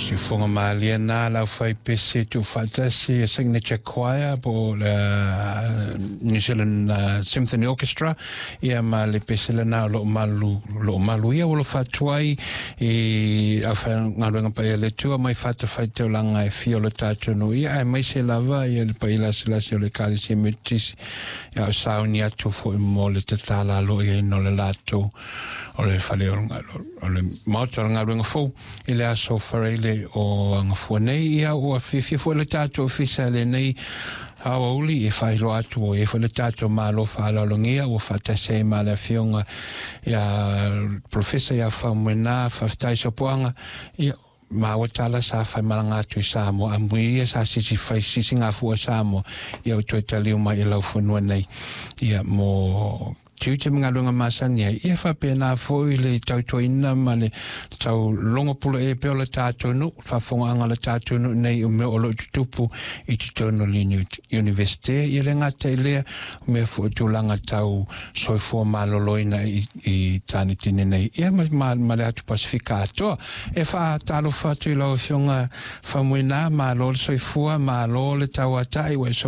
si fonga malia na la fai pese tu fatasi signature choir po New Zealand Symphony Orchestra ia ma le pese na lo malu ia lo fatuai e a fa ngaluenga pa le tua mai fata fai te langa e fio le tatu no ia mai se lava ia le paila sila se le kali se metis ia sauni atu fo mo le tatala lo ia no le lato o le fale o le motor ngaluenga fo ile aso farele o ngafua nei ia o fifi fo le tatu officiale nei Awa uli e whai lo atu e whale tato malo whaalalongia o whatase ma la fionga ia professor ia whamwena whaftai sopoanga ia ma o tala sa whai maranga atu i Samoa a mui ia sa sisi whai sisi ngā fua Samoa ia o tue taliu mai i lau whanua nei ia mo tiuti mga lunga masania ia whapena fo i le tautoina ma le tau longa pula e peo le tātonu whafonga anga le tātonu nei o mea o lo tutupu i tutono lini universite i le ngata i lea mea fo tūlanga tau soifua maloloina i tāne tine nei ia ma le atu Pasifika atoa e wha talo whatu i lau fionga whamuina ma lo le soifua ma lo le tau atai